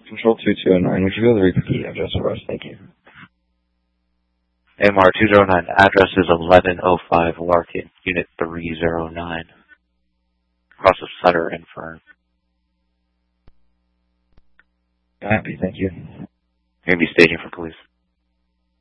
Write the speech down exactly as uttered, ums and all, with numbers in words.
Control two two zero nine, would you be able to repeat the address for us? Thank you. A M R two zero nine, address is eleven oh five Larkin, Unit three zero nine. Across of Sutter and Fern. Happy, thank you. You're going to be staging for police.